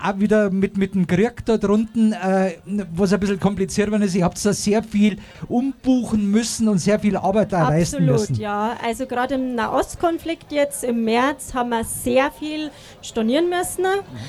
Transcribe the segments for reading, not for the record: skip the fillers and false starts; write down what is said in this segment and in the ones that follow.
auch wieder mit dem Krieg da drunten, was ein bisschen kompliziert war, ist, ihr habt da sehr viel umbuchen müssen und sehr viel Arbeit da leisten müssen. Absolut, ja. Also gerade im Nahostkonflikt jetzt im März haben wir sehr viel stornieren müssen.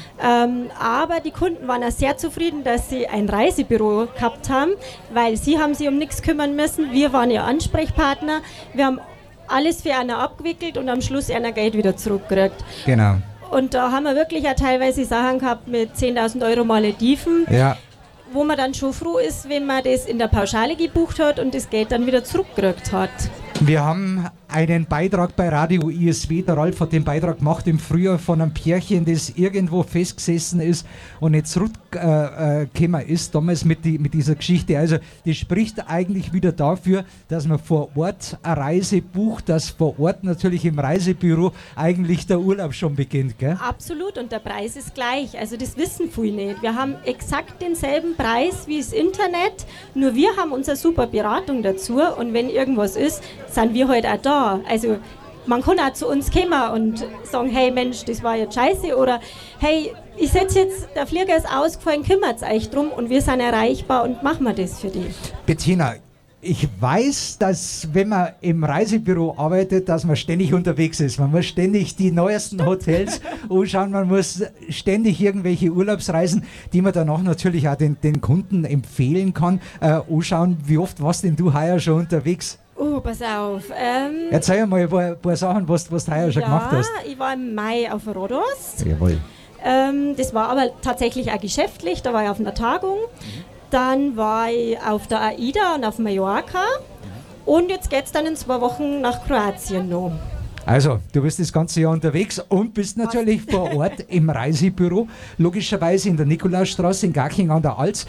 Aber die Kunden waren auch sehr zufrieden, dass sie ein Reisebüro gehabt haben, weil sie haben sich um nichts kümmern müssen. Wir waren ihr Ansprechpartner. Wir haben alles für einer abgewickelt und am Schluss einer Geld wieder zurückgekriegt. Genau. Und da haben wir wirklich auch teilweise Sachen gehabt mit 10.000 Euro Malediven, Ja. wo man dann schon froh ist, wenn man das in der Pauschale gebucht hat und das Geld dann wieder zurückgekriegt hat. Wir haben einen Beitrag bei Radio ISW, der Ralf hat den Beitrag gemacht im Frühjahr von einem Pärchen, das irgendwo festgesessen ist und nicht zurückgekommen ist, damals mit dieser Geschichte. Also das spricht eigentlich wieder dafür, dass man vor Ort eine Reise bucht, dass vor Ort natürlich im Reisebüro eigentlich der Urlaub schon beginnt, gell? Absolut, und der Preis ist gleich, also das wissen viele nicht. Wir haben exakt denselben Preis wie das Internet, nur wir haben unsere super Beratung dazu und wenn irgendwas ist, sind wir halt auch da. Also man kann auch zu uns kommen und sagen, hey Mensch, das war jetzt scheiße oder hey, ich setze jetzt, der Flieger ist ausgefallen, kümmert euch drum und wir sind erreichbar und machen wir das für dich. Bettina, ich weiß, dass wenn man im Reisebüro arbeitet, dass man ständig unterwegs ist. Man muss ständig die neuesten Hotels anschauen, man muss ständig irgendwelche Urlaubsreisen, die man danach natürlich auch den Kunden empfehlen kann, anschauen. Wie oft warst denn du heuer schon unterwegs? Pass auf. Erzähl mal ein paar Sachen, was du heuer schon gemacht hast. Ja, ich war im Mai auf Rhodos. Jawohl. Das war aber tatsächlich auch geschäftlich, da war ich auf einer Tagung. Dann war ich auf der AIDA und auf Mallorca. Und jetzt geht es dann in 2 Wochen nach Kroatien noch. Also, du bist das ganze Jahr unterwegs und bist natürlich vor Ort im Reisebüro, logischerweise in der Nikolausstraße in Garching an der Alz.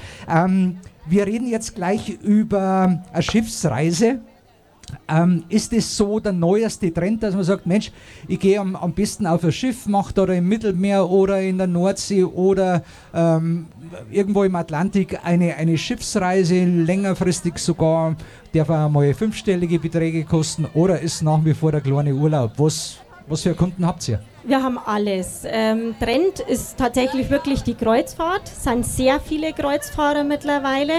Wir reden jetzt gleich über eine Schiffsreise. Ist es so der neueste Trend, dass man sagt, Mensch, ich gehe am besten auf ein Schiff, mache da im Mittelmeer oder in der Nordsee oder irgendwo im Atlantik eine Schiffsreise, längerfristig sogar, darf auch mal 5-stellige Beträge kosten oder ist nach wie vor der kleine Urlaub? Was für Kunden habt ihr? Wir haben alles. Trend ist tatsächlich wirklich die Kreuzfahrt. Es sind sehr viele Kreuzfahrer mittlerweile.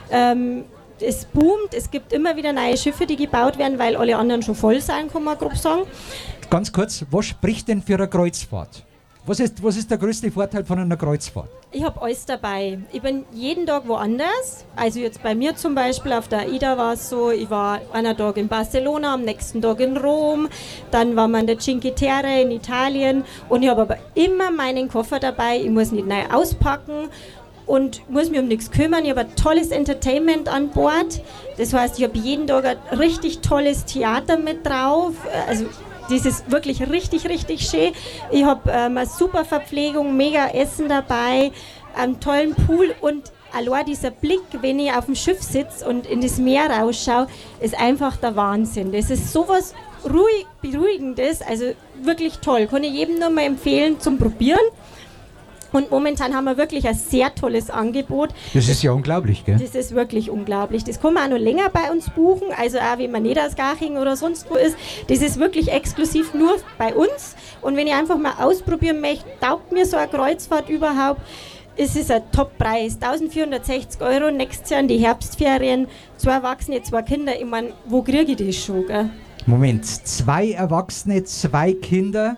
Es boomt, es gibt immer wieder neue Schiffe, die gebaut werden, weil alle anderen schon voll sind, kann man grob sagen. Ganz kurz, was spricht denn für eine Kreuzfahrt? Was ist der größte Vorteil von einer Kreuzfahrt? Ich habe alles dabei. Ich bin jeden Tag woanders. Also jetzt bei mir zum Beispiel auf der AIDA war es so, ich war einen Tag in Barcelona, am nächsten Tag in Rom, dann waren wir in der Cinque Terre in Italien und ich habe aber immer meinen Koffer dabei, ich muss nicht neu auspacken und muss mich um nichts kümmern. Ich habe ein tolles Entertainment an Bord. Das heißt, ich habe jeden Tag ein richtig tolles Theater mit drauf. Also das ist wirklich richtig, richtig schön. Ich habe eine super Verpflegung, mega Essen dabei, einen tollen Pool und allein dieser Blick, wenn ich auf dem Schiff sitze und in das Meer rausschaue, ist einfach der Wahnsinn. Das ist sowas Beruhigendes, also wirklich toll. Kann ich jedem nur mal empfehlen zum Probieren. Und momentan haben wir wirklich ein sehr tolles Angebot. Das ist ja unglaublich, gell? Das ist wirklich unglaublich. Das kann man auch noch länger bei uns buchen, also auch wenn man nicht aus Garching oder sonst wo ist. Das ist wirklich exklusiv nur bei uns. Und wenn ich einfach mal ausprobieren möchte, taugt mir so eine Kreuzfahrt überhaupt, ist es ein Top-Preis. 1.460 € nächstes Jahr in die Herbstferien. 2 Erwachsene, 2 Kinder. Ich meine, wo kriege ich das schon, gell? Moment, 2 Erwachsene, 2 Kinder.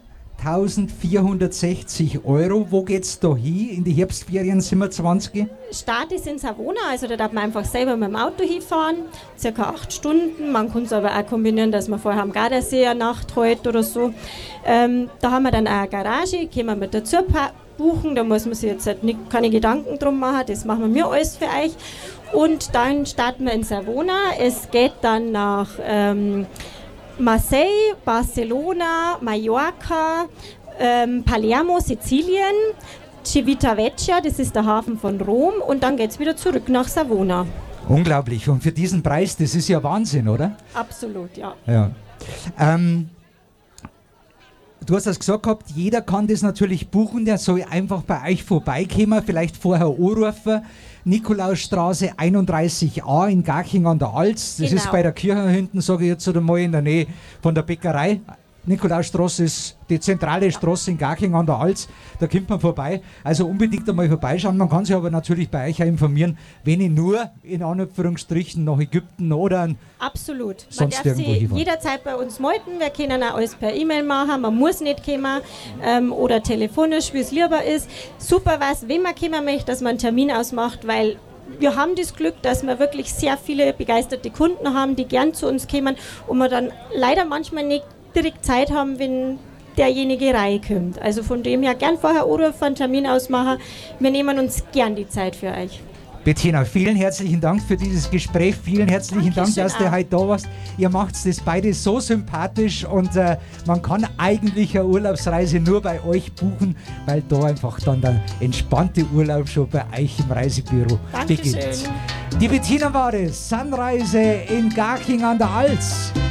1.460 €. Wo geht's da hin? In die Herbstferien 27? Start ist in Savona, also da darf man einfach selber mit dem Auto hinfahren, circa 8 Stunden. Man kann es aber auch kombinieren, dass man vorher am Gardasee eine Nacht hält oder so. Da haben wir dann auch eine Garage, können wir mit dazu buchen, da muss man sich jetzt halt keine Gedanken drum machen, das machen wir alles für euch. Und dann starten wir in Savona, es geht dann nach Marseille, Barcelona, Mallorca, Palermo, Sizilien, Civitavecchia, das ist der Hafen von Rom und dann geht es wieder zurück nach Savona. Unglaublich. Und für diesen Preis, das ist ja Wahnsinn, oder? Absolut, ja. Du hast das gesagt gehabt, jeder kann das natürlich buchen, der soll einfach bei euch vorbeikommen, vielleicht vorher anrufen. Nikolausstraße 31a in Garching an der Alz. Das ist bei der Kirche hinten, sage ich jetzt einmal, in der Nähe von der Bäckerei. Nikolausstraße ist die zentrale Straße in Garching an der Alz, da kommt man vorbei, also unbedingt einmal vorbeischauen. Man kann sich aber natürlich bei euch auch informieren, wenn ich nur in Anführungsstrichen nach Ägypten oder absolut. Sonst man darf irgendwo sich hinfahren. jederzeit bei uns melden, wir können auch alles per E-Mail machen, man muss nicht kommen oder telefonisch, wie es lieber ist. Super was, wenn man kommen möchte, dass man einen Termin ausmacht, weil wir haben das Glück, dass wir wirklich sehr viele begeisterte Kunden haben, die gern zu uns kommen und wir dann leider manchmal nicht direkt Zeit haben, wenn derjenige reinkommt. Also von dem her gern vorher anrufen, einen Termin ausmachen. Wir nehmen uns gern die Zeit für euch. Bettina, vielen herzlichen Dank für dieses Gespräch. Vielen herzlichen Dank, dass du heute da warst. Ihr macht das beide so sympathisch und man kann eigentlich eine Urlaubsreise nur bei euch buchen, weil da einfach dann der entspannte Urlaub schon bei euch im Reisebüro beginnt. Die Bettina war es, Sunreise in Garching an der Alz.